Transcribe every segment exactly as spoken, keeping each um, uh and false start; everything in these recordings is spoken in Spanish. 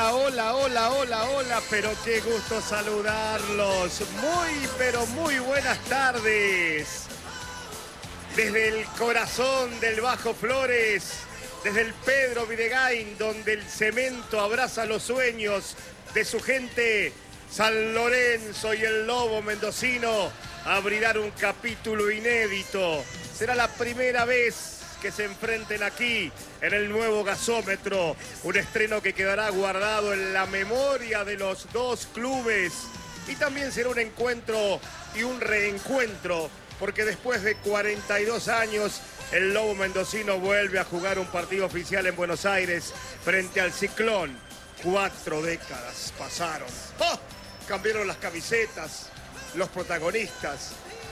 Hola, hola, hola, hola, hola, pero qué gusto saludarlos. Muy, pero muy buenas tardes. Desde el corazón del Bajo Flores, desde el Pedro Videgain, donde el cemento abraza los sueños de su gente, San Lorenzo y el Lobo mendocino abrirán un capítulo inédito. Será la primera vez que se enfrenten aquí en el nuevo gasómetro, un estreno que quedará guardado en la memoria de los dos clubes, y también será un encuentro y un reencuentro, porque después de cuarenta y dos años el Lobo mendocino vuelve a jugar un partido oficial en Buenos Aires frente al Ciclón. Cuatro décadas pasaron. ¡Oh! Cambiaron las camisetas, los protagonistas,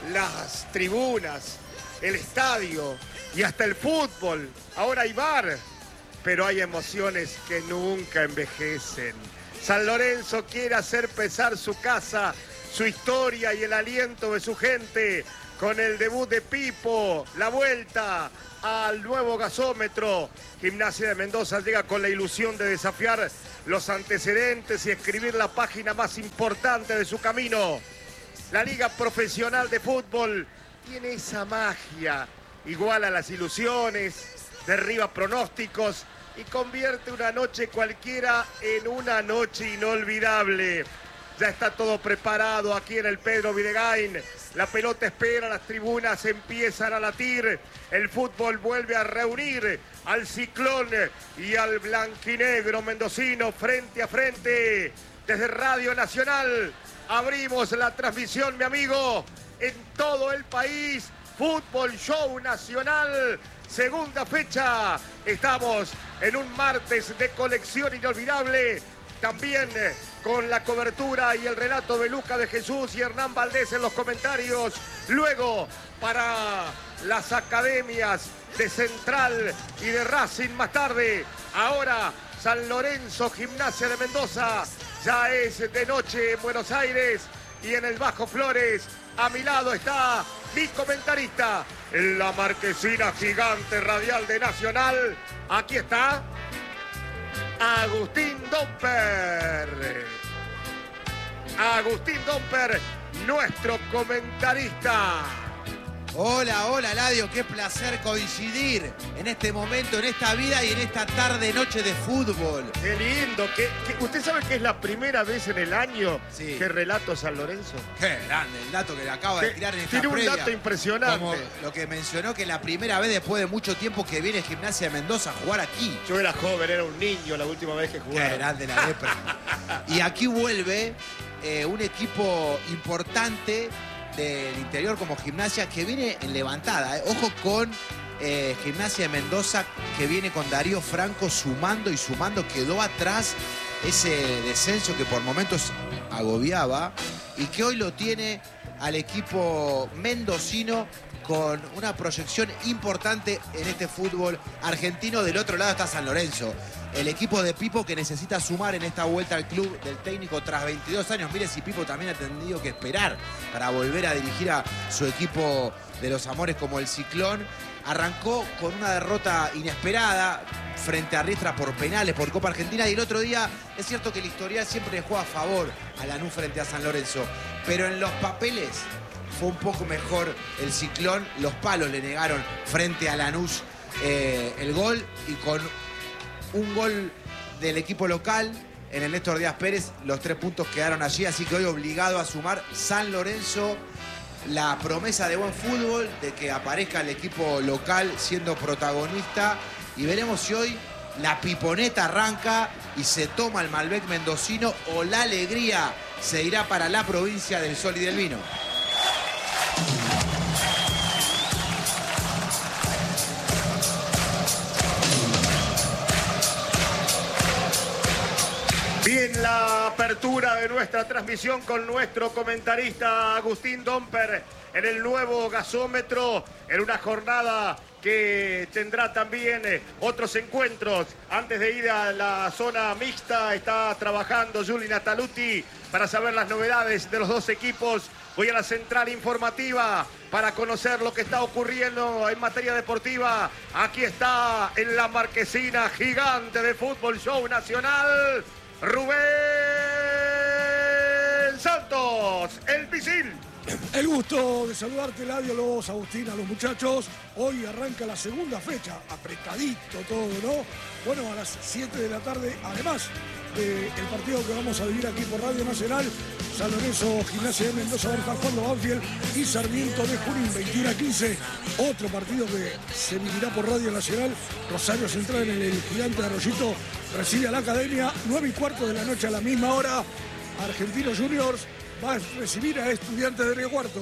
las tribunas, el estadio y hasta el fútbol. Ahora hay bar, pero hay emociones que nunca envejecen. San Lorenzo quiere hacer pesar su casa, su historia y el aliento de su gente con el debut de Pipo, la vuelta al nuevo gasómetro. Gimnasia de Mendoza llega con la ilusión de desafiar los antecedentes y escribir la página más importante de su camino. La Liga Profesional de Fútbol tiene esa magia, iguala las ilusiones, derriba pronósticos y convierte una noche cualquiera en una noche inolvidable. Ya está todo preparado aquí en el Pedro Videgain. La pelota espera, las tribunas empiezan a latir. El fútbol vuelve a reunir al Ciclón y al blanquinegro mendocino frente a frente. Desde Radio Nacional abrimos la transmisión, mi amigo, en todo el país. Fútbol Show Nacional, segunda fecha. Estamos en un martes de colección inolvidable. También con la cobertura y el relato de Luca de Jesús y Hernán Valdés en los comentarios. Luego, para las academias de Central y de Racing más tarde. Ahora, San Lorenzo, Gimnasia de Mendoza. Ya es de noche en Buenos Aires y en el Bajo Flores. A mi lado está mi comentarista en la marquesina gigante radial de Nacional. Aquí está Agustín Domper. Agustín Domper, nuestro comentarista. Hola, hola, Ladio, qué placer coincidir en este momento, en esta vida y en esta tarde-noche de fútbol. Qué lindo. ¿Qué, qué, ¿Usted sabe que es la primera vez en el año sí. que relato San Lorenzo? Qué grande el dato que le acaba de tirar en esta Tiene un previa. dato impresionante. Como lo que mencionó, que la primera vez después de mucho tiempo que viene Gimnasia de Mendoza a jugar aquí. Yo era joven, era un niño la última vez que jugué. Qué grande la lepra. Y aquí vuelve eh, un equipo importante del interior como Gimnasia, que viene en levantada. ¿eh? Ojo con eh, Gimnasia de Mendoza, que viene con Darío Franco sumando y sumando. Quedó atrás ese descenso que por momentos agobiaba y que hoy lo tiene al equipo mendocino con una proyección importante en este fútbol argentino. Del otro lado está San Lorenzo, el equipo de Pipo, que necesita sumar en esta vuelta al club del técnico tras veintidós años. Mire si Pipo también ha tenido que esperar para volver a dirigir a su equipo de los amores como el Ciclón. Arrancó con una derrota inesperada frente a Riestra por penales, por Copa Argentina, y el otro día es cierto que el historial siempre le juega a favor a Lanús frente a San Lorenzo, pero en los papeles fue un poco mejor el Ciclón. Los palos le negaron frente a Lanús eh, el gol, y con un gol del equipo local en el Néstor Díaz Pérez, los tres puntos quedaron allí. Así que hoy obligado a sumar San Lorenzo, la promesa de buen fútbol, de que aparezca el equipo local siendo protagonista. Y veremos si hoy la piponeta arranca y se toma el Malbec mendocino, o la alegría se irá para la provincia del Sol y del Vino. Bien, la apertura de nuestra transmisión con nuestro comentarista Agustín Domper en el nuevo gasómetro, en una jornada que tendrá también eh, otros encuentros. Antes de ir a la zona mixta, está trabajando Juli Nataluti para saber las novedades de los dos equipos. Voy a la central informativa para conocer lo que está ocurriendo en materia deportiva. Aquí está en la marquesina gigante de Fútbol Show Nacional Rubén Santos, el Pisil. El gusto de saludarte, Eladio, los Agustín, a los muchachos. Hoy arranca la segunda fecha, apretadito todo, ¿no? Bueno, a las siete de la tarde, además del partido que vamos a vivir aquí por Radio Nacional, San Lorenzo, Gimnasia de Mendoza, va a estar jugando Banfield y Sarmiento de Junín, veintiuno a quince. Otro partido que se vivirá por Radio Nacional. Rosario Central en el Gigante de Arroyito recibe a la Academia, nueve y cuarto de la noche a la misma hora. Argentinos Juniors va a recibir a Estudiantes de Río Cuarto.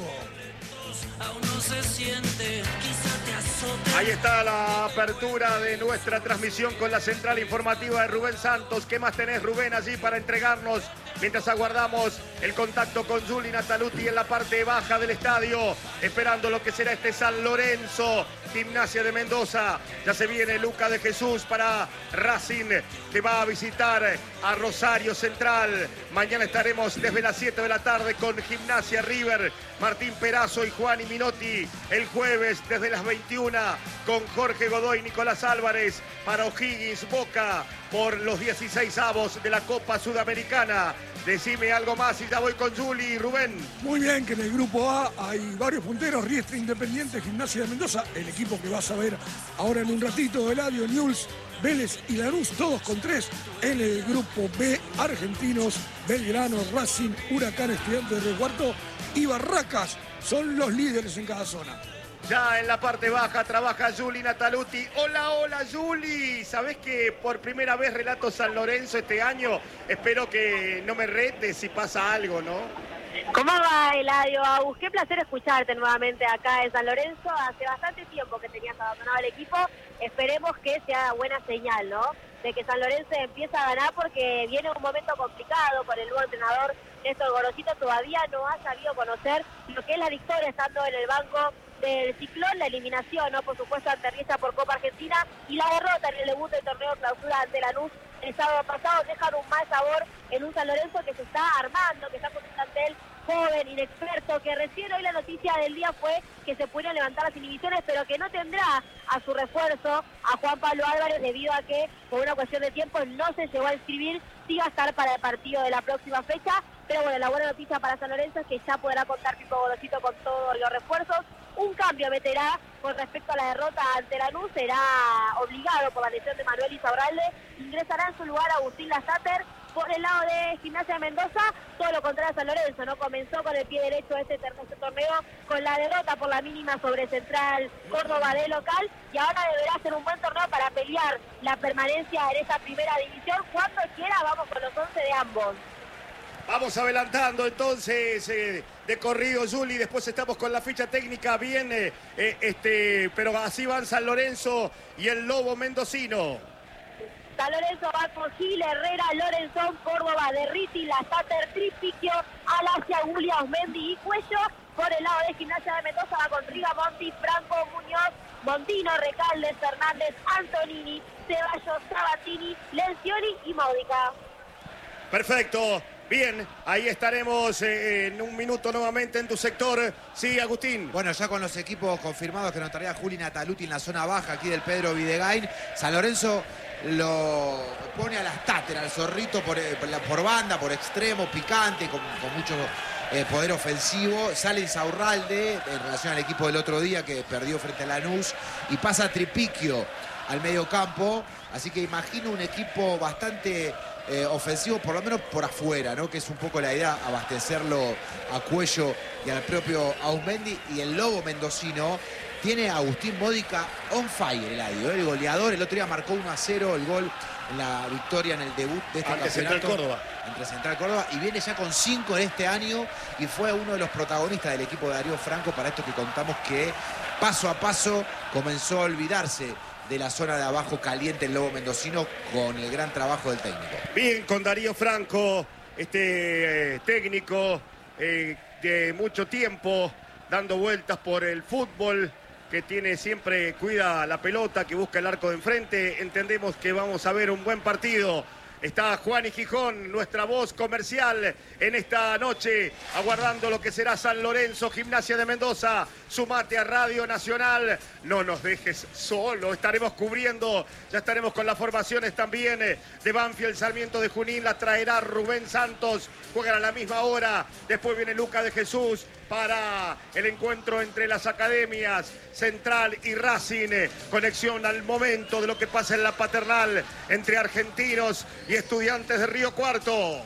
Ahí está la apertura de nuestra transmisión con la central informativa de Rubén Santos. ¿Qué más tenés, Rubén, allí para entregarnos mientras aguardamos el contacto con Juli Nataluti en la parte baja del estadio, esperando lo que será este San Lorenzo, Gimnasia de Mendoza? Ya se viene Luca de Jesús para Racing, que va a visitar a Rosario Central. Mañana estaremos desde las siete de la tarde con Gimnasia River, Martín Perazo y Juan Minotti. El jueves desde las veintiuna con Jorge Godoy y Nicolás Álvarez para O'Higgins Boca por los dieciséis avos de la Copa Sudamericana. Decime algo más y ya voy con Juli, Rubén. Muy bien, que en el grupo A hay varios punteros: Riestra, Independiente, Gimnasia de Mendoza, el equipo que vas a ver ahora en un ratito, Eladio, Newell's, Vélez y Lanús, todos con tres. En el grupo B, Argentinos, Belgrano, Racing, Huracán, Estudiantes de Río Cuarto y Barracas son los líderes en cada zona. Ya en la parte baja trabaja Juli Nataluti. Hola, hola, Juli. ¿Sabés que por primera vez relato San Lorenzo este año? Espero que no me retes si pasa algo, ¿no? ¿Cómo va, Eladio? Agus, qué placer escucharte nuevamente acá en San Lorenzo. Hace bastante tiempo que tenías abandonado el equipo. Esperemos que sea buena señal, ¿no? De que San Lorenzo empieza a ganar, porque viene un momento complicado con el nuevo entrenador. Néstor Gorosito todavía no ha sabido conocer lo que es la victoria estando en el banco del Ciclón, la eliminación, ¿no? Por supuesto, ante Riestra por Copa Argentina, y la derrota en el debut del torneo clausura ante Lanús el sábado pasado dejan un mal sabor en un San Lorenzo que se está armando, que está con un plantel joven, inexperto, que recién hoy la noticia del día fue que se pudieron levantar las inhibiciones, pero que no tendrá a su refuerzo a Juan Pablo Álvarez, debido a que por una cuestión de tiempo no se llegó a inscribir. Sí va a estar para el partido de la próxima fecha, pero bueno, la buena noticia para San Lorenzo es que ya podrá contar Pipo Gorosito con todos los refuerzos. Un cambio meterá con respecto a la derrota ante Lanús, será obligado por la lesión de Manuel Izaurralde. Ingresará en su lugar Agustín Lasater. Por el lado de Gimnasia de Mendoza, todo lo contrario a San Lorenzo, ¿no? Comenzó con el pie derecho este, este torneo con la derrota por la mínima sobre Central Córdoba de local, y ahora deberá ser un buen torneo para pelear la permanencia en esa primera división. Cuando quiera vamos con los once de ambos. Vamos adelantando entonces eh, de corrido, Juli. Después estamos con la ficha técnica bien, eh, eh, este, pero así van San Lorenzo y el Lobo mendocino. San Lorenzo va con Gil, Herrera, Lorenzón, Córdoba, Derriti, Lasater, Tripiquio, Alacia, Julia, Osmendi y Cuello. Por el lado de Gimnasia de Mendoza va con Rigamonti, Franco, Muñoz, Montino, Recaldes, Fernández, Antonini, Ceballos, Sabatini, Lencioni y Módica. Perfecto. Bien, ahí estaremos eh, en un minuto nuevamente en tu sector. Sí, Agustín. Bueno, ya con los equipos confirmados que notaría Juli Nataluti en la zona baja aquí del Pedro Videgain, San Lorenzo lo pone a las táteras, al zorrito por, por banda, por extremo, picante, con, con mucho eh, poder ofensivo. Sale Insaurralde en relación al equipo del otro día que perdió frente a Lanús, y pasa Tripiquio al medio campo. Así que imagino un equipo bastante eh, ofensivo, por lo menos por afuera, ¿no? Que es un poco la idea, abastecerlo a Cuello y al propio Ausmendi. Y el Lobo mendocino tiene a Agustín Módica on fire, el adio, ¿eh? El goleador. El otro día marcó uno a cero el gol en la victoria en el debut de este ante campeonato. Central Córdoba. Entre Central Córdoba. Y viene ya con cinco en este año, y fue uno de los protagonistas del equipo de Darío Franco, para esto que contamos, que paso a paso comenzó a olvidarse de la zona de abajo caliente el Lobo mendocino, con el gran trabajo del técnico. Bien, con Darío Franco, este eh, técnico eh, de mucho tiempo dando vueltas por el fútbol, que tiene siempre, cuida la pelota, que busca el arco de enfrente. Entendemos que vamos a ver un buen partido Está Juan y Gijón, nuestra voz comercial en esta noche, aguardando lo que será San Lorenzo, Gimnasia de Mendoza. Sumate a Radio Nacional, no nos dejes solo, estaremos cubriendo, ya estaremos con las formaciones también de Banfield, Sarmiento de Junín, la traerá Rubén Santos, juegan a la misma hora, después viene Luca de Jesús para el encuentro entre las academias Central y Racing, conexión al momento de lo que pasa en la Paternal entre Argentinos y Estudiantes de Río Cuarto.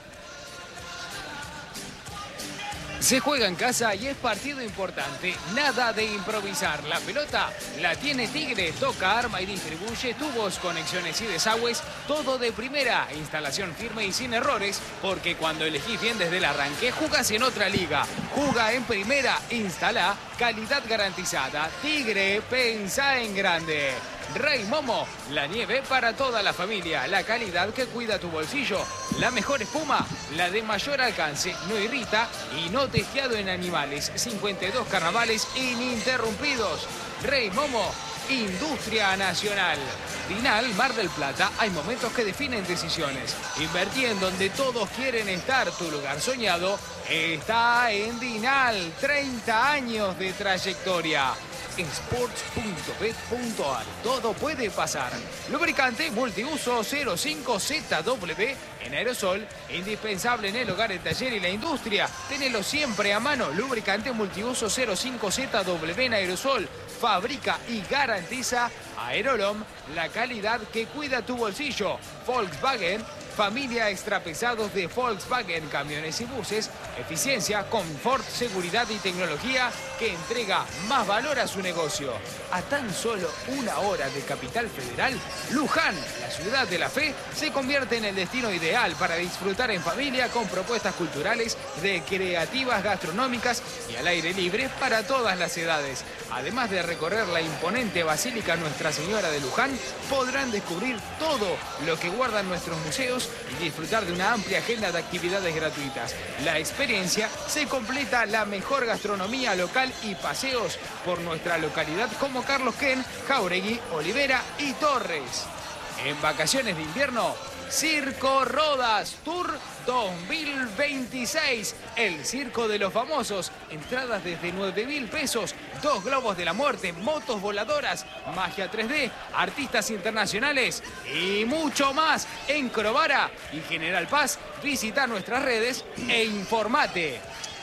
Se juega en casa y es partido importante. Nada de improvisar. La pelota la tiene Tigre. Toca, arma y distribuye. Tubos, conexiones y desagües. Todo de primera. Instalación firme y sin errores. Porque cuando elegís bien desde el arranque, jugás en otra liga. Juga en primera. Instala. Calidad garantizada. Tigre, pensá en grande. Rey Momo, la nieve para toda la familia, la calidad que cuida tu bolsillo, la mejor espuma, la de mayor alcance, no irrita y no testeado en animales, cincuenta y dos carnavales ininterrumpidos. Rey Momo, Industria Nacional. Dinal, Mar del Plata, hay momentos que definen decisiones. Invertí en donde todos quieren estar, tu lugar soñado está en Dinal, treinta años de trayectoria. Sports punto bet punto ar. Todo puede pasar. Lubricante multiuso cero cinco Z W en aerosol, indispensable en el hogar, el taller y la industria. Tenelo siempre a mano. Lubricante multiuso cero cinco Z W en aerosol. Fabrica y garantiza Aerolom, la calidad que cuida tu bolsillo. Volkswagen, familia extrapesados de Volkswagen, camiones y buses, eficiencia, confort, seguridad y tecnología que entrega más valor a su negocio. A tan solo una hora de Capital Federal, Luján, la ciudad de la fe, se convierte en el destino ideal para disfrutar en familia con propuestas culturales, recreativas, gastronómicas y al aire libre para todas las edades. Además de recorrer la imponente Basílica Nuestra Señora de Luján, podrán descubrir todo lo que guardan nuestros museos y disfrutar de una amplia agenda de actividades gratuitas. La experiencia se completa la mejor gastronomía local y paseos por nuestra localidad como Carlos Ken, Jauregui, Olivera y Torres. En vacaciones de invierno, Circo Rodas Tour dos mil veintiséis, el circo de los famosos, entradas desde nueve mil pesos, dos globos de la muerte, motos voladoras, magia tres D, artistas internacionales y mucho más en Crovara y General Paz. Visita nuestras redes e informate.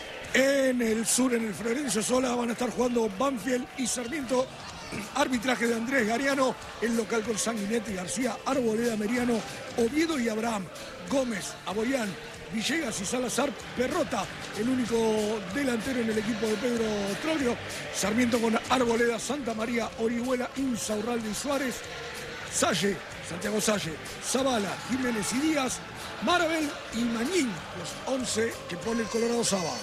En el sur, en el Florencio Sola, van a estar jugando Banfield y Sarmiento. Arbitraje de Andrés Gariano, el local con Sanguinetti, García, Arboleda, Meriano, Oviedo y Abraham, Gómez, Aboyán, Villegas y Salazar, Perrota, el único delantero en el equipo de Pedro Troglio. Sarmiento con Arboleda, Santa María, Orihuela, Insaurralde y Suárez, Salle, Santiago Salle, Zavala, Jiménez y Díaz, Marabel y Mañín, los once que pone el Colorado Saba.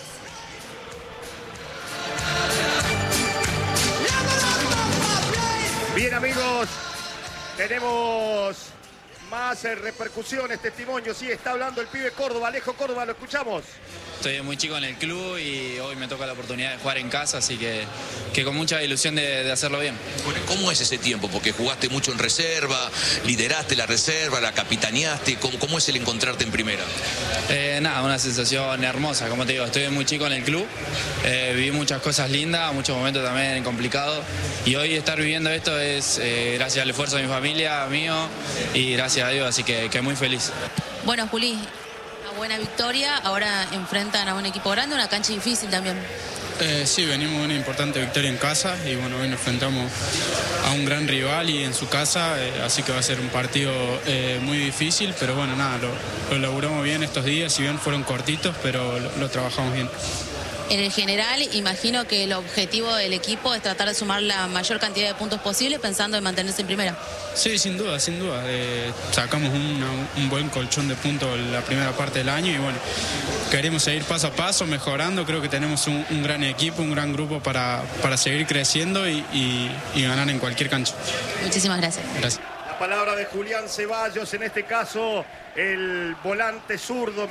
Bien, amigos, tenemos más eh, repercusiones, testimonios. Sí, está hablando el pibe Córdoba, Alejo Córdoba, lo escuchamos. Estoy muy chico en el club y hoy me toca la oportunidad de jugar en casa, así que, que con mucha ilusión de, de hacerlo bien. Bueno, ¿cómo es ese tiempo? Porque jugaste mucho en reserva, lideraste la reserva, la capitaneaste. ¿Cómo, cómo es el encontrarte en primera? Eh, nada, una sensación hermosa, como te digo, estoy muy chico en el club, eh, viví muchas cosas lindas, muchos momentos también complicados y hoy estar viviendo esto es eh, gracias al esfuerzo de mi familia, mío y gracias a Dios, así que, que muy feliz. Bueno, Juli, una buena victoria, ahora enfrentan a un equipo grande, una cancha difícil también. Eh, sí, venimos de una importante victoria en casa y bueno, hoy nos enfrentamos a un gran rival y en su casa, eh, así que va a ser un partido eh, muy difícil, pero bueno, nada, lo, lo logramos bien estos días, si bien fueron cortitos, pero lo, lo trabajamos bien. En el general, imagino que el objetivo del equipo es tratar de sumar la mayor cantidad de puntos posible pensando en mantenerse en primera. Sí, sin duda, sin duda. Eh, sacamos una, un buen colchón de puntos la primera parte del año y bueno, queremos seguir paso a paso, mejorando. Creo que tenemos un, un gran equipo, un gran grupo para, para seguir creciendo y, y, y ganar en cualquier cancha. Muchísimas gracias. Gracias. La palabra de Julián Ceballos, en este caso el volante zurdo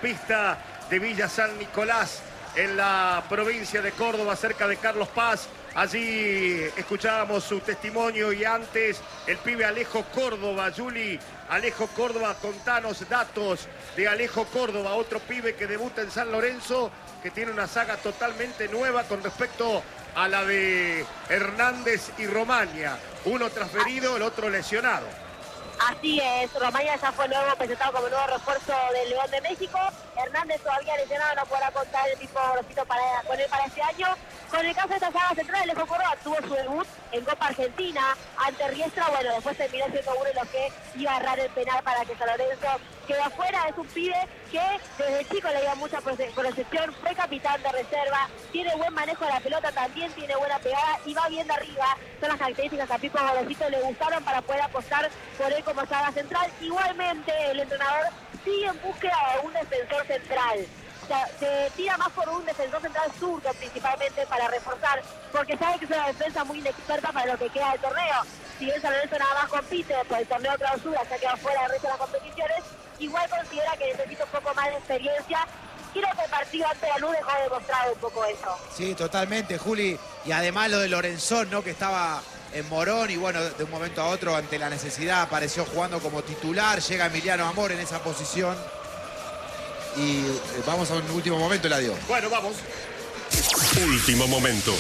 mediocampista de Villa San Nicolás, en la provincia de Córdoba, cerca de Carlos Paz. Allí escuchábamos su testimonio y antes el pibe Alejo Córdoba. Juli, Alejo Córdoba, contanos datos de Alejo Córdoba, otro pibe que debuta en San Lorenzo, que tiene una saga totalmente nueva con respecto a la de Hernández y Romaña. Uno transferido, el otro lesionado. Así es, Romaña ya fue nuevo presentado como nuevo refuerzo del León de México. Hernández todavía lesionado, no podrá contar el mismo grosito para, con él para este año. Con el caso de esta saga central, Alejo Córdoba tuvo su debut en Copa Argentina ante Riestra. Bueno, después terminó siendo uno de los que iba a errar el penal para que San Lorenzo quedó afuera. Es un pibe que desde chico le dio mucha proyección, fue capitán de reserva, tiene buen manejo de la pelota, también tiene buena pegada y va bien de arriba. Son las características que a Pipo Gorosito le gustaron para poder apostar por él como saga central. Igualmente, el entrenador sigue en búsqueda de un defensor central. O sea, se tira más por un defensor central zurdo principalmente para reforzar, porque sabe que es una defensa muy inexperta para lo que queda del torneo. Si bien San Lorenzo nada más compite por el torneo clausura, se ha quedado fuera del resto de las competiciones, igual considera que necesita un poco más de experiencia. Creo que el partido ante la luz dejó demostrado un poco eso. Sí, totalmente, Juli. Y además lo de Lorenzón, ¿no? Que estaba en Morón y bueno, de un momento a otro, ante la necesidad, apareció jugando como titular. Llega Emiliano Amor en esa posición. Y eh, vamos a un último momento, Eladio. Bueno, vamos. Último momento.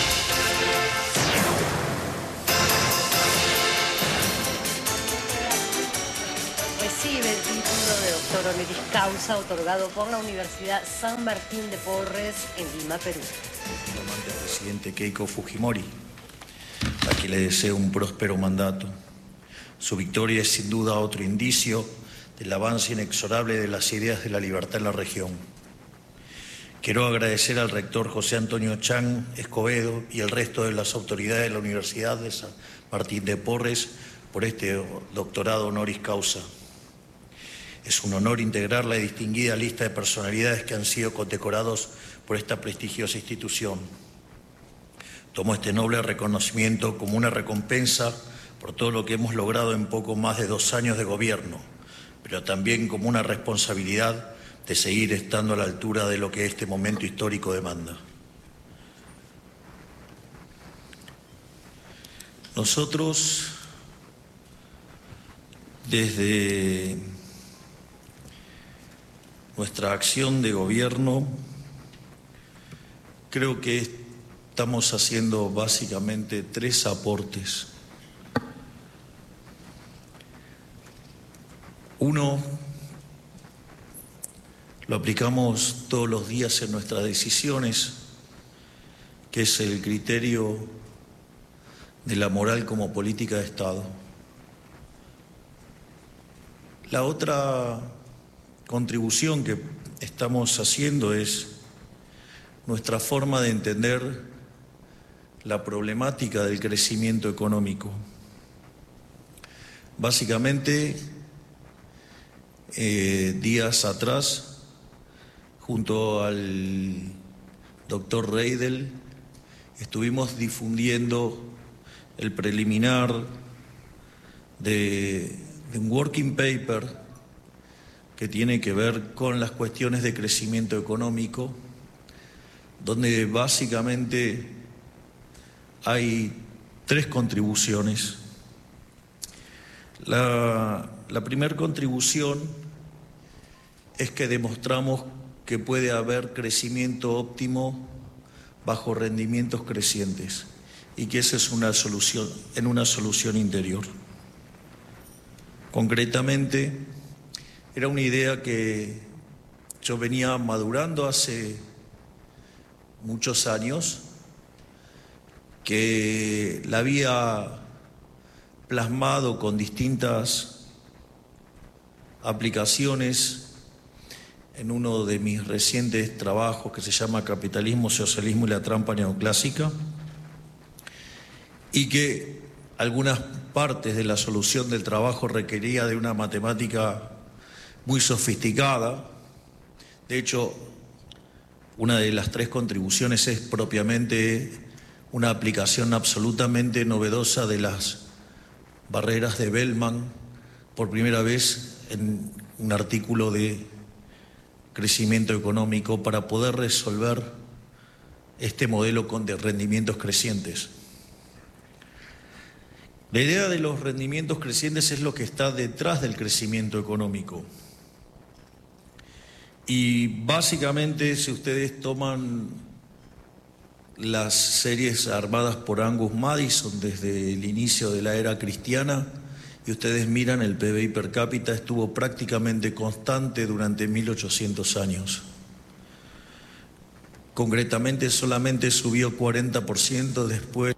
Recibe el título de doctor honoris causa otorgado por la Universidad San Martín de Porres en Lima, Perú. Flamante presidente Keiko Fujimori, a quien le deseo un próspero mandato. Su victoria es sin duda otro indicio del avance inexorable de las ideas de la libertad en la región. Quiero agradecer al rector José Antonio Chan Escobedo y el resto de las autoridades de la Universidad de San Martín de Porres por este doctorado honoris causa. Es un honor integrar la distinguida lista de personalidades que han sido condecorados por esta prestigiosa institución. Tomo este noble reconocimiento como una recompensa por todo lo que hemos logrado en poco más de dos años de gobierno, pero también como una responsabilidad de seguir estando a la altura de lo que este momento histórico demanda. Nosotros, desde nuestra acción de gobierno, creo que estamos haciendo básicamente tres aportes. Uno, lo aplicamos todos los días en nuestras decisiones, que es el criterio de la moral como política de Estado. La otra contribución que estamos haciendo es nuestra forma de entender la problemática del crecimiento económico. Básicamente, eh, días atrás, junto al doctor Reidel, estuvimos difundiendo el preliminar de, de un working paper que tiene que ver con las cuestiones de crecimiento económico, donde básicamente hay tres contribuciones. La, la primera contribución es que demostramos que puede haber crecimiento óptimo bajo rendimientos crecientes y que esa es una solución, en una solución interior. Concretamente, era una idea que yo venía madurando hace muchos años, que la había plasmado con distintas aplicaciones en uno de mis recientes trabajos que se llama Capitalismo, Socialismo y la Trampa Neoclásica, y que algunas partes de la solución del trabajo requería de una matemática muy sofisticada. De hecho, una de las tres contribuciones es propiamente una aplicación absolutamente novedosa de las barreras de Bellman, por primera vez en un artículo de crecimiento económico, para poder resolver este modelo con de rendimientos crecientes. La idea de los rendimientos crecientes es lo que está detrás del crecimiento económico. Y básicamente, si ustedes toman las series armadas por Angus Madison desde el inicio de la era cristiana, y ustedes miran, el P B I per cápita estuvo prácticamente constante durante mil ochocientos años. Concretamente, solamente subió cuarenta por ciento después.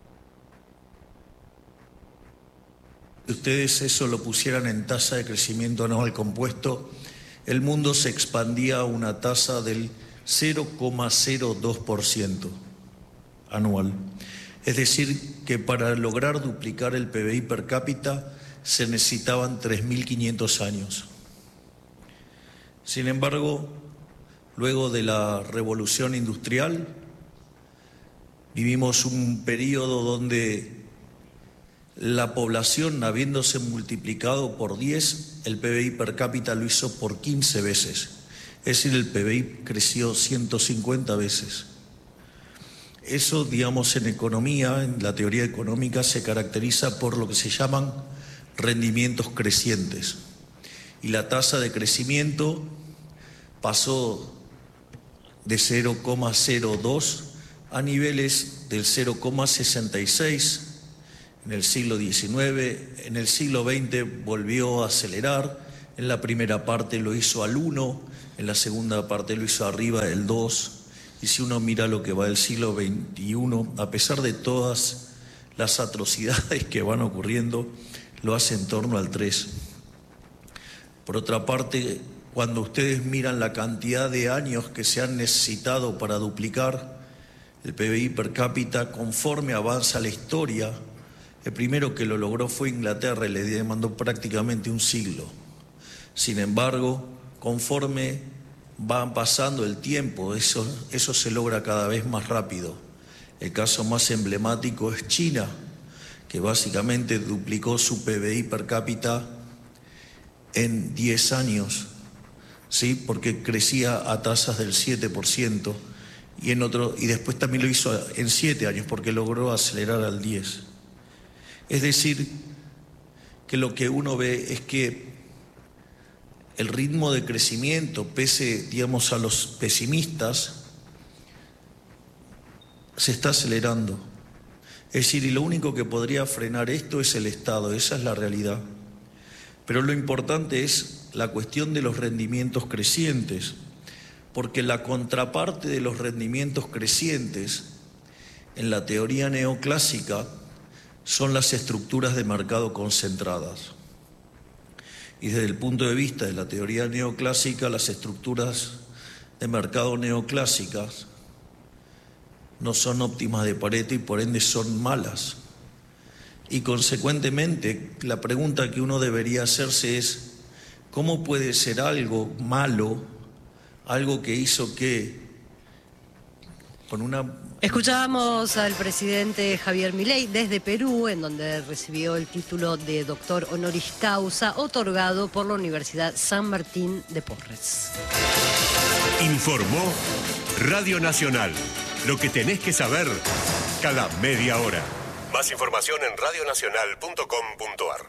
Si ustedes eso lo pusieran en tasa de crecimiento anual compuesto, el mundo se expandía a una tasa del cero coma cero dos por ciento anual. Es decir, que para lograr duplicar el P B I per cápita se necesitaban tres mil quinientos años. Sin embargo, luego de la Revolución Industrial, vivimos un periodo donde la población, habiéndose multiplicado por diez, el P B I per cápita lo hizo por quince veces. Es decir, el P B I creció ciento cincuenta veces. Eso, digamos, en economía, en la teoría económica, se caracteriza por lo que se llaman rendimientos crecientes. Y la tasa de crecimiento pasó de cero coma cero dos a niveles del cero coma sesenta y seis en el siglo diecinueve. En el siglo veinte volvió a acelerar. En la primera parte lo hizo al uno, en la segunda parte lo hizo arriba del dos. Y si uno mira lo que va del siglo veintiuno, a pesar de todas las atrocidades que van ocurriendo, lo hace en torno al tres. Por otra parte, cuando ustedes miran la cantidad de años que se han necesitado para duplicar el P B I per cápita, conforme avanza la historia, el primero que lo logró fue Inglaterra y le demandó prácticamente un siglo. Sin embargo, conforme va pasando el tiempo, eso, eso se logra cada vez más rápido. El caso más emblemático es China, que básicamente duplicó su P B I per cápita en diez años, ¿sí? Porque crecía a tasas del siete por ciento, y, en otro, y después también lo hizo en siete años, porque logró acelerar al diez por ciento. Es decir, que lo que uno ve es que el ritmo de crecimiento, pese, digamos, a los pesimistas, se está acelerando. Es decir, y lo único que podría frenar esto es el Estado, esa es la realidad. Pero lo importante es la cuestión de los rendimientos crecientes, porque la contraparte de los rendimientos crecientes en la teoría neoclásica son las estructuras de mercado concentradas. Y desde el punto de vista de la teoría neoclásica, las estructuras de mercado neoclásicas no son óptimas de Pareto y por ende son malas. Y consecuentemente, la pregunta que uno debería hacerse es, ¿cómo puede ser algo malo, algo que hizo que con una... Escuchábamos al presidente Javier Milei desde Perú, en donde recibió el título de doctor honoris causa otorgado por la Universidad San Martín de Porres. Informó Radio Nacional. Lo que tenés que saber cada media hora. Más información en radio nacional punto com punto a r.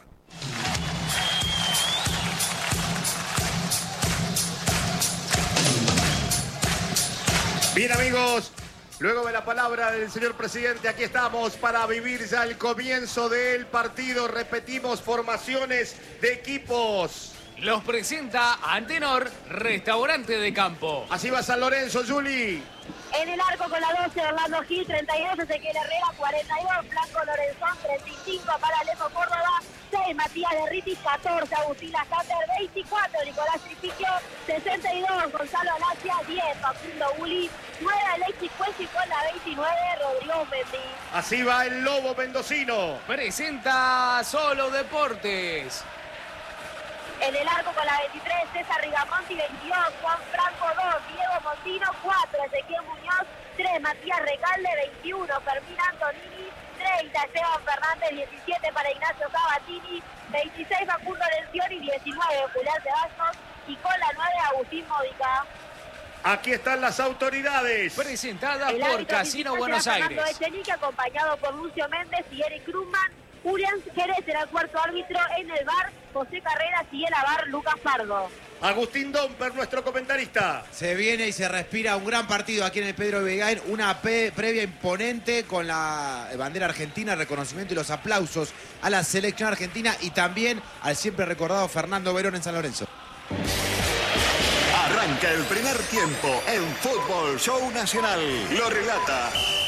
Bien, amigos, luego de la palabra del señor presidente, aquí estamos para vivir ya el comienzo del partido. Repetimos, formaciones de equipos. Los presenta Antenor, restaurante de campo. Así va San Lorenzo, Juli. En el arco con la doce, Orlando Gil, treinta y dos, Ezequiel Herrera, cuarenta y dos, Blanco Lorenzón, treinta y cinco, para Lepo Córdoba, seis, Matías Derriti, catorce, Agustín Lasater, veinticuatro, Nicolás Tripiquio, sesenta y dos, Gonzalo Alacia, diez, Facundo Uli, nueve, Alexis Cuello, y con la veintinueve, Rodrigo Mendy. Así va el Lobo mendocino. Presenta Solo Deportes. En el arco con la veintitrés, César Rigamonti, veintidós, Juan Franco, dos, Diego Montino, cuatro, Ezequiel Muñoz, tres, Matías Recalde, veintiuno, Fermín Antonini, treinta, Esteban Fernández, diecisiete, para Ignacio Sabatini, veintiséis, Facundo Lencioni, diecinueve, Julián Ceballos, y con la nueve, Agustín Módica. Aquí están las autoridades. Presentada El por árbitro Casino principal Buenos será Aires. Fernando Echenique, acompañado por Lucio Méndez y Eric Krumman. Julián Jerez será el cuarto árbitro. En el V A R, José Carreras, y en el V A R, Lucas Pardo. Agustín Domper, nuestro comentarista. Se viene y se respira un gran partido aquí en el Pedro Begain, una pe- previa imponente con la bandera argentina, el reconocimiento y los aplausos a la selección argentina y también al siempre recordado Fernando Verón en San Lorenzo. Arranca el primer tiempo en Fútbol Show Nacional. Lo relata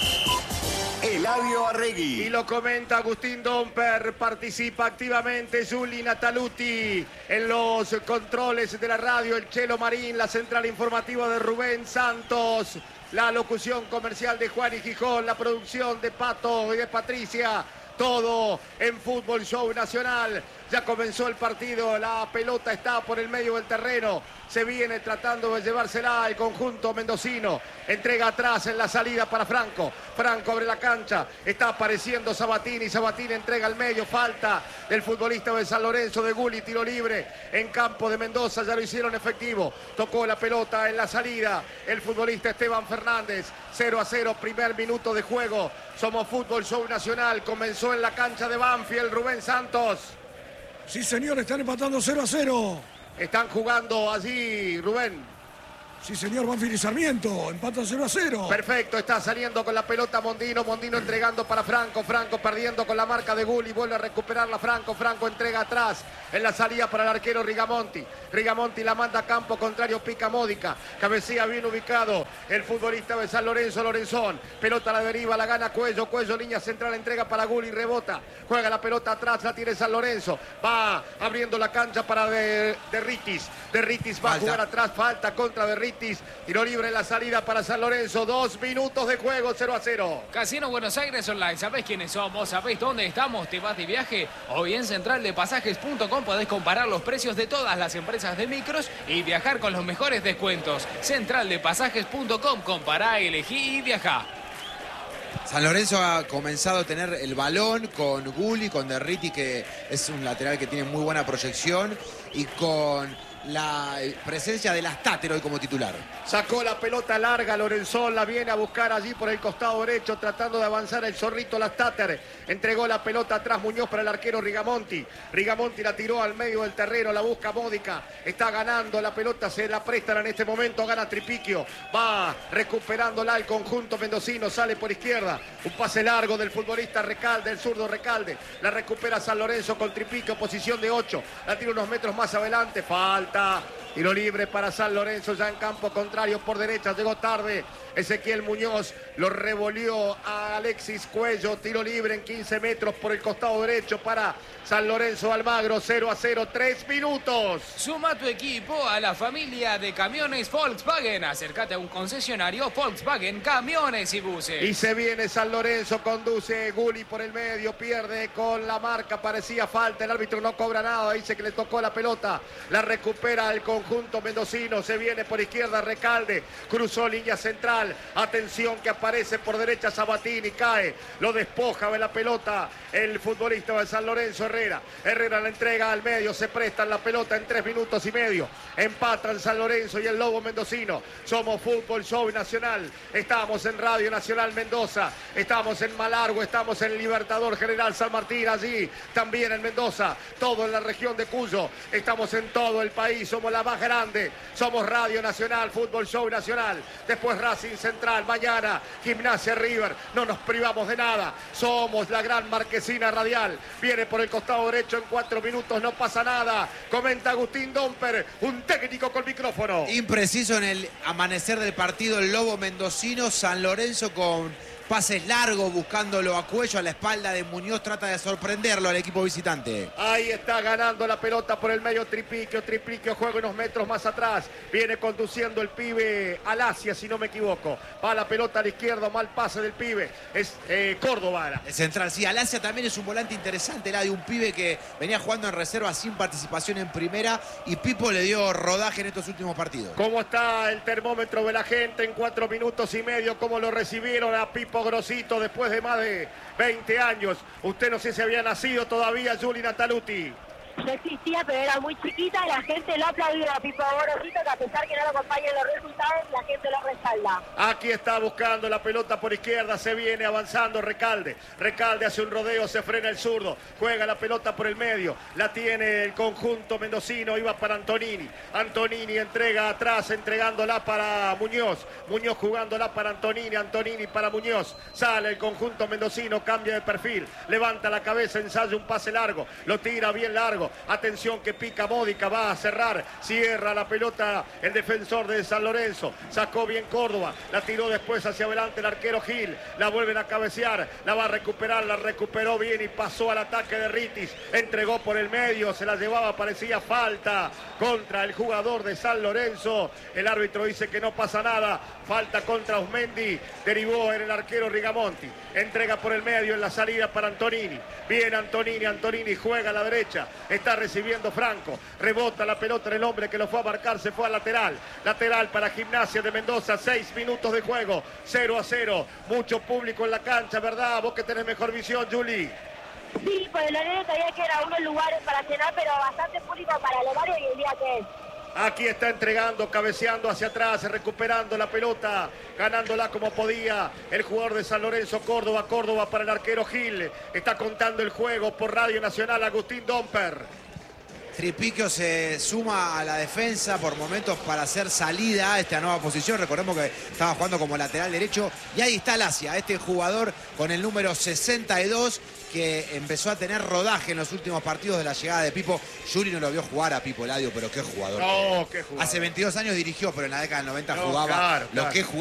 Eladio Arregui. Y lo comenta Agustín Domper. Participa activamente Juli Nataluti en los controles de la radio. El Chelo Marín, la central informativa de Rubén Santos. La locución comercial de Juan y Gijón. La producción de Pato y de Patricia. Todo en Fútbol Show Nacional. Ya comenzó el partido, la pelota está por el medio del terreno. Se viene tratando de llevársela el conjunto mendocino. Entrega atrás en la salida para Franco. Franco abre la cancha. Está apareciendo Sabatini. Sabatini entrega al medio. Falta del futbolista de San Lorenzo de Gulli. Tiro libre en campo de Mendoza. Ya lo hicieron efectivo. Tocó la pelota en la salida el futbolista Esteban Fernández. cero a cero, primer minuto de juego. Somos Fútbol Show Nacional. Comenzó en la cancha de Banfield. Rubén Santos. Sí, señor, están empatando cero a cero. Están jugando allí, Rubén. Sí, señor, Banfield y Sarmiento, empatan cero a cero. Perfecto, está saliendo con la pelota Mondino, Mondino entregando para Franco, Franco perdiendo con la marca de Gulli, vuelve a recuperarla Franco, Franco entrega atrás en la salida para el arquero Rigamonti. Rigamonti la manda a campo contrario, pica Módica, cabecea bien ubicado el futbolista de San Lorenzo, Lorenzón, pelota a la deriva, la gana Cuello, Cuello, línea central, entrega para Gulli, rebota, juega la pelota atrás, la tiene San Lorenzo, va abriendo la cancha para de, de Ritis, de Ritis va falta. A jugar atrás, falta contra de Ritis. Tiro libre en la salida para San Lorenzo. Dos minutos de juego, cero a cero. Casino Buenos Aires Online. ¿Sabés quiénes somos? ¿Sabés dónde estamos? ¿Te vas de viaje? Hoy en central de pasajes punto com podés comparar los precios de todas las empresas de micros y viajar con los mejores descuentos. central de pasajes punto com. Compará, elegí y viajá. San Lorenzo ha comenzado a tener el balón con Gulli, con Derriti, que es un lateral que tiene muy buena proyección, y con la presencia de Lastater hoy como titular. Sacó la pelota larga, Lorenzón la viene a buscar allí por el costado derecho, tratando de avanzar el zorrito Lastater. Entregó la pelota atrás Muñoz para el arquero Rigamonti. Rigamonti la tiró al medio del terreno, la busca Módica. Está ganando la pelota, se la prestan en este momento, gana Tripiquio. Va recuperándola el conjunto mendocino, sale por izquierda. Un pase largo del futbolista Recalde, el zurdo Recalde. La recupera San Lorenzo con Tripiquio, posición de ocho. La tira unos metros más adelante, falta. Tiro libre para San Lorenzo, ya en campo contrario por derecha, llegó tarde Ezequiel Muñoz, lo revolvió a Alexis Cuello, tiro libre en quince metros por el costado derecho para San Lorenzo Almagro, cero a cero, tres minutos. Suma tu equipo a la familia de camiones Volkswagen, acércate a un concesionario Volkswagen, camiones y buses. Y se viene San Lorenzo, conduce Gulli por el medio, pierde con la marca, parecía falta, el árbitro no cobra nada, dice que le tocó la pelota, la recupera el conjunto mendocino, se viene por izquierda Recalde, cruzó línea central. Atención que aparece por derecha Sabatini, cae, lo despoja de la pelota el futbolista de San Lorenzo Herrera. Herrera la entrega al medio, se prestan la pelota en tres minutos y medio. Empatan San Lorenzo y el Lobo Mendocino. Somos Fútbol Show Nacional. Estamos en Radio Nacional Mendoza. Estamos en Malargüe, estamos en Libertador General San Martín, allí también en Mendoza. Todo en la región de Cuyo. Estamos en todo el país. Somos la más grande. Somos Radio Nacional, Fútbol Show Nacional. Después Racing Central, mañana Gimnasia River, no nos privamos de nada, somos la gran marquesina radial, viene por el costado derecho en cuatro minutos, no pasa nada, comenta Agustín Domper, un técnico con micrófono. Impreciso en el amanecer del partido el Lobo Mendocino, San Lorenzo con pases largos buscándolo a Cuello, a la espalda de Muñoz, trata de sorprenderlo al equipo visitante. Ahí está ganando la pelota por el medio Tripiquio, Tripiquio juega unos metros más atrás, viene conduciendo el pibe Alasia, si no me equivoco, va la pelota a la izquierda, mal pase del pibe, es eh, Córdoba. El central, sí, Alasia también es un volante interesante, la de un pibe que venía jugando en reserva sin participación en primera y Pipo le dio rodaje en estos últimos partidos. ¿Cómo está el termómetro de la gente en cuatro minutos y medio? ¿Cómo lo recibieron a Pipo Grosito después de más de veinte años? Usted no sé si había nacido todavía, Juli Nataluti. Yo existía, pero era muy chiquita y la gente lo aplaudió a Pipo Gorosito, que a pesar que no lo acompañan los resultados, la gente lo respalda. Aquí está buscando la pelota por izquierda, se viene avanzando Recalde. Recalde hace un rodeo, se frena el zurdo, juega la pelota por el medio, la tiene el conjunto mendocino, iba para Antonini. Antonini entrega atrás, entregándola para Muñoz. Muñoz jugándola para Antonini, Antonini para Muñoz. Sale el conjunto mendocino, cambia de perfil, levanta la cabeza, ensaya un pase largo, lo tira bien largo. Atención que pica Módica, va a cerrar, cierra la pelota el defensor de San Lorenzo, sacó bien Córdoba, la tiró después hacia adelante el arquero Gil, la vuelven a cabecear, la va a recuperar, la recuperó bien y pasó al ataque de Ritis, entregó por el medio, se la llevaba, parecía falta contra el jugador de San Lorenzo, el árbitro dice que no pasa nada, falta contra Osmendi, derivó en el arquero Rigamonti, entrega por el medio en la salida para Antonini, bien Antonini, Antonini juega a la derecha, está recibiendo Franco, rebota la pelota en el hombre que lo fue a marcar, se fue al lateral, lateral para Gimnasia de Mendoza, seis minutos de juego, cero a cero, mucho público en la cancha, ¿verdad? Vos que tenés mejor visión, Juli. Sí, por el horario todavía queda unos lugares para cenar, pero bastante público para el horario y el día que es. Aquí está entregando, cabeceando hacia atrás, recuperando la pelota, ganándola como podía el jugador de San Lorenzo, Córdoba, Córdoba para el arquero Gil. Está contando el juego por Radio Nacional, Agustín Domper. Tripiquio se suma a la defensa por momentos para hacer salida a esta nueva posición. Recordemos que estaba jugando como lateral derecho. Y ahí está Lacia, este jugador con el número sesenta y dos que empezó a tener rodaje en los últimos partidos de la llegada de Pipo. Juli no lo vio jugar a Pipo Eladio, pero qué jugador. No, qué jugador. Hace veintidós años dirigió, pero en la década del noventa no, jugaba claro, lo claro. que jugaba.